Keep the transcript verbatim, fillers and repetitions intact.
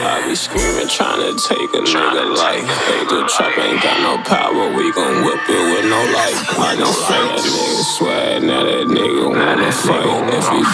I be screaming, tryna take a nigga life. Hey, the trap ain't got no power, we gon' whip it with no light. I done fed that nigga swag, now that nigga wanna fight. If he